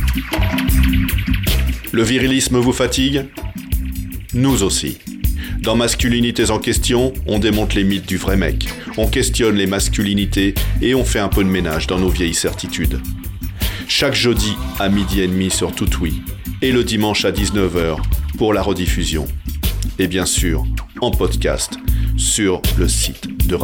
Le virilisme vous fatigue ? Nous aussi. Dans Masculinités en question, on démonte les mythes du vrai mec, on questionne les masculinités et on fait un peu de ménage dans nos vieilles certitudes. Chaque jeudi à 12h30 sur Toutoui et le dimanche à 19h pour la rediffusion. Et bien sûr, en podcast sur le site de